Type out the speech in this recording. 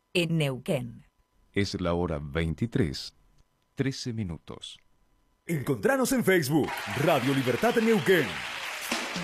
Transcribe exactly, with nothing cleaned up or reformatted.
en Neuquén. Es la hora veintitrés, trece minutos. Encontranos en Facebook, Radio Libertad de Neuquén.